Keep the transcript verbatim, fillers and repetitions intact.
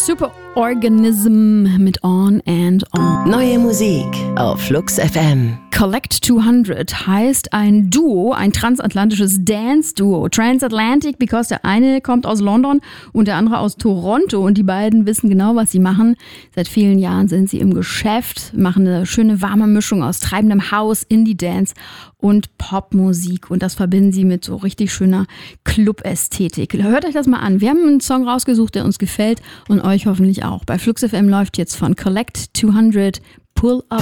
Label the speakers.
Speaker 1: Superorganism mit On and On.
Speaker 2: Neue Musik auf Flux F M.
Speaker 1: Collect zweihundert heißt ein Duo, ein transatlantisches Dance-Duo. Transatlantic, because der eine kommt aus London und der andere aus Toronto und die beiden wissen genau, was sie machen. Seit vielen Jahren sind sie im Geschäft, machen eine schöne warme Mischung aus treibendem House, Indie-Dance und Popmusik und das verbinden sie mit so richtig schöner Club-Ästhetik. Hört euch das mal an. Wir haben einen Song rausgesucht, der uns gefällt und euch hoffentlich auch. Bei Flux F M läuft jetzt von Collect zweihundert Pull Up.